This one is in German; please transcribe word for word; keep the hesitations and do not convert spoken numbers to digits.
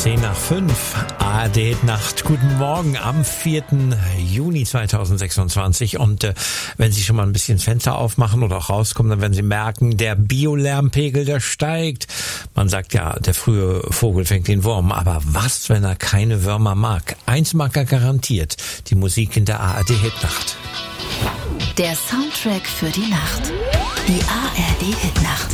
zehn nach fünf, A R D-Nacht. Guten Morgen am vierten Juni zweitausendsechsundzwanzig. Und äh, wenn Sie schon mal ein bisschen Fenster aufmachen oder auch rauskommen, dann werden Sie merken, der Biolärmpegel, der steigt. Man sagt ja, der frühe Vogel fängt den Wurm. Aber was, wenn er keine Würmer mag? Eins mag er garantiert, die Musik in der A R D-Hitnacht. Der Soundtrack für die Nacht. Die A R D-Hitnacht.